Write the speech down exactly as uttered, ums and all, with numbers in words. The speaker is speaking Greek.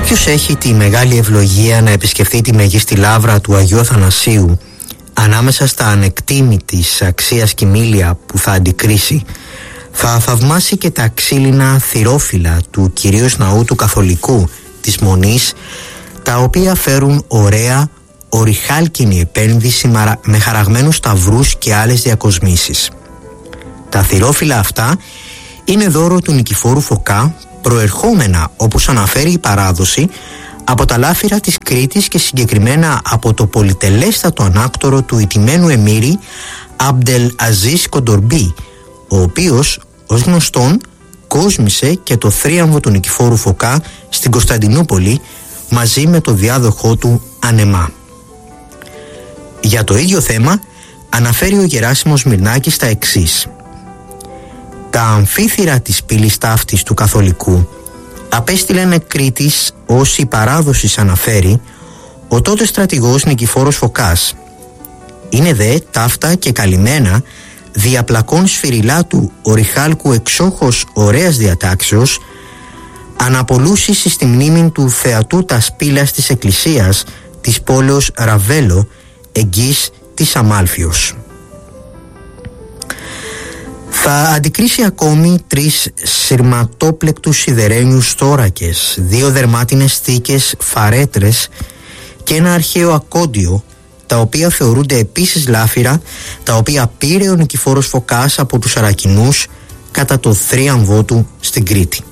Όποιος έχει τη μεγάλη ευλογία να επισκεφθεί τη μεγίστη λάβρα του Αγίου Αθανασίου, ανάμεσα στα ανεκτήμητης αξίας κοιμήλια που θα αντικρίσει, θα θαυμάσει και τα ξύλινα θυρόφυλλα του κυρίως ναού του Καθολικού της Μονής, τα οποία φέρουν ωραία οριχάλκινη επένδυση με χαραγμένους σταυρούς και άλλες διακοσμήσεις. Τα θυρόφυλλα αυτά είναι δώρο του Νικηφόρου Φωκά, προερχόμενα, όπως αναφέρει η παράδοση, από τα λάφυρα της Κρήτης και συγκεκριμένα από το πολυτελέστατο ανάκτορο του ηττημένου εμμύρη Αμπντελ Αζίζ Κοντορμπή, ο οποίος ως γνωστόν κόσμησε και το θρίαμβο του Νικηφόρου Φωκά στην Κωνσταντινούπολη μαζί με το διάδοχό του Ανεμά. Για το ίδιο θέμα αναφέρει ο Γεράσιμος Μυρνάκης τα εξής: «Τα αμφίθυρα της πύλης ταύτης του Καθολικού απέστειλεν εκ Κρήτης, ως η παράδοση αναφέρει, ο τότε στρατηγός Νικηφόρος Φωκάς. Είναι δε ταύτα και καλυμμένα διαπλακών σφυριλάτου οριχάλκου εξόχως ωραίας διατάξεως, αναπολούσεις εις τη μνήμην του θεατού τας πύλας της εκκλησίας της πόλεως Ραβέλο, εγγύς της Αμάλφιος». Θα αντικρίσει ακόμη τρεις σειρματόπλεκτους σιδερένιους θώρακες, δύο δερμάτινες θήκες φαρέτρες και ένα αρχαίο ακόντιο, τα οποία θεωρούνται επίσης λάφυρα, τα οποία πήρε ο Νικηφόρος Φωκάς από τους Αρακινούς κατά το θρίαμβό του στην Κρήτη.